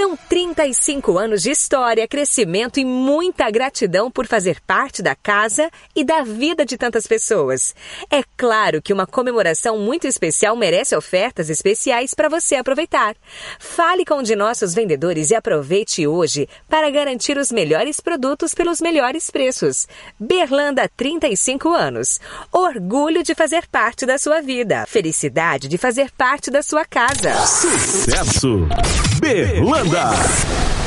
São 35 anos de história, crescimento e muita gratidão por fazer parte da casa e da vida de tantas pessoas. É claro que uma comemoração muito especial merece ofertas especiais para você aproveitar. Fale com um de nossos vendedores e aproveite hoje para garantir os melhores produtos pelos melhores preços. Berlanda, 35 anos. Orgulho de fazer parte da sua vida. Felicidade de fazer parte da sua casa. Sucesso! Berlanda!